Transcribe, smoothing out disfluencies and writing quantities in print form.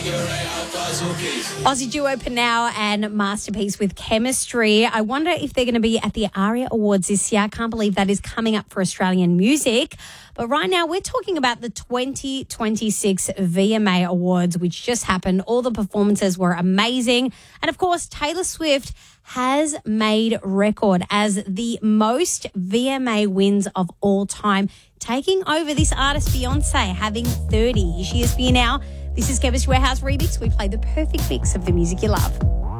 Aussie duo Panau and Masterpiece with Chemistry. I wonder if they're going to be at the ARIA Awards this year. I can't believe that is coming up for Australian music. But right now we're talking about the 2026 VMA Awards, which just happened. All the performances were amazing. And of course, Taylor Swift has made record as the most VMA wins of all time, taking over this artist Beyonce, having 30. Here she is for you now. This is Chemistry Warehouse Remix. We play the perfect mix of the music you love.